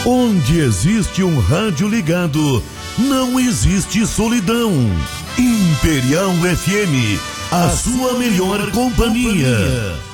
Onde existe um rádio ligado, não existe solidão. Imperial FM, a sua melhor companhia.